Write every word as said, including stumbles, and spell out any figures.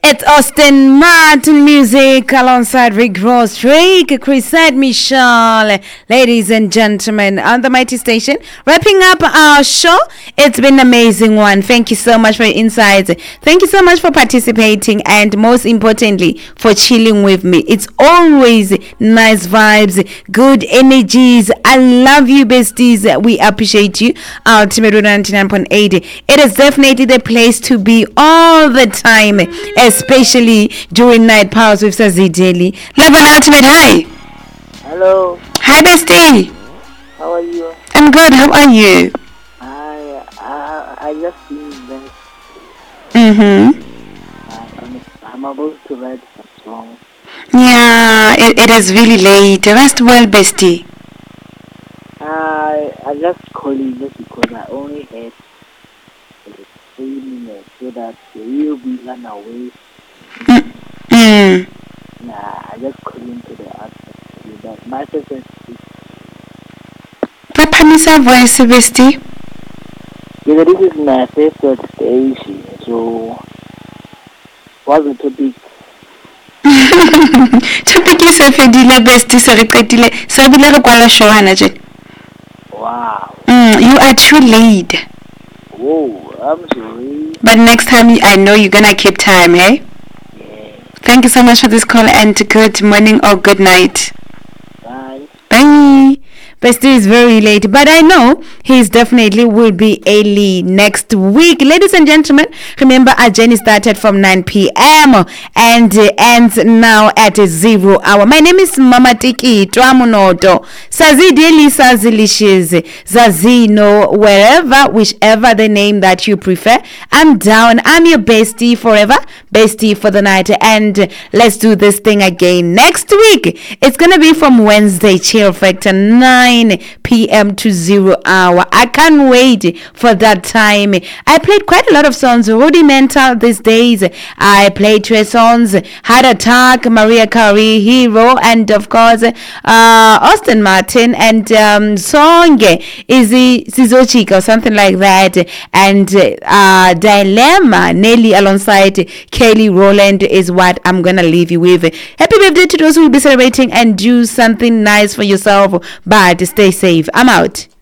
It's Austin Martin music alongside Rick Ross, Drake, Chris Michelle, ladies and gentlemen, on the Mighty Station. Wrapping up our show. It's been an amazing one. Thank you so much for your insights. Thank you so much for participating, and most importantly, for chilling with me. It's always nice vibes, good energies. I love you, besties. We appreciate you. Ultimate ninety-nine point eight. It is definitely the place to be all the time, especially during night powers with Sazi Daily. Love and Ultimate, hi. Hello. Hi, bestie. How are you? I'm good. How are you? I I, I just finished that. Mm-hmm. I'm, I'm about to write some song. Yeah, it, it is really late. Rest well, bestie. I I just call you just because I only had three minutes so that you will be run away. Mm. Mm. Nah, I just call into the answer that my person is. Papamisa voice, bestie. Yeah, this is my favorite station. So, what's the topic? Topic is a fedila bestie. Sorry, qetile. Sabile re kwala show hana je. Wow. Mm, you are too late. Whoa, I'm sorry. But next time I know you're gonna keep time, eh? Yeah. Thank you so much for this call, and good morning or good night. Bye. Bye. Bestie is very late, but I know he's definitely will be early next week. Ladies and gentlemen, remember our journey started from nine p.m. and uh, ends now at zero hour. My name is Mama Tiki Tramunoto. Sazi Daily, Sazilishes, Zazino, wherever, whichever the name that you prefer. I'm down. I'm your bestie forever, bestie for the night, and let's do this thing again next week. It's gonna be from Wednesday, Chill Factor nine p.m. to zero hour. I can't wait for that time. I played quite a lot of songs. Rudimental these days. I played three songs: Heart Attack, Maria Carey, Hero, and of course uh, Austin Martin and um, song Izzy Sizochika or something like that, and uh, Dilemma Nelly alongside Kelly Rowland is what I'm gonna leave you with. Happy birthday to those who will be celebrating, and do something nice for yourself. But stay safe. I'm out.